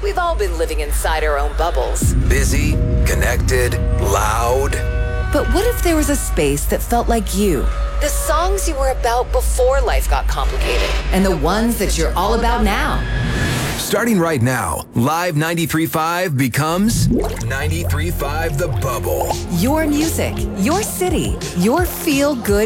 We've all been living inside our own bubbles. Busy, connected, loud. But what if there was a space that felt like you? The songs you were about before life got complicated. And the ones that you're all about now. Starting right now, Live 93.5 becomes 93.5 The Bubble. Your music, your city, your feel-good